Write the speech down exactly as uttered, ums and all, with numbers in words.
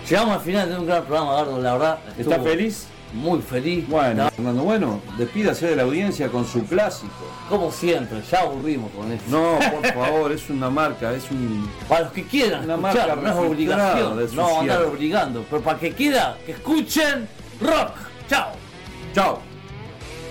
Llegamos al final de un gran programa, Gardo, la verdad. ¿Está feliz? Muy feliz. Bueno, Fernando, bueno, despídase de la audiencia con su clásico. Como siempre, ya aburrimos con esto. No, por favor, es una marca, es un... Para los que quieran una escuchar, marca no es obligación. de su No, andar cierre. obligando. Pero para que quiera, que escuchen rock. Chao. Chao.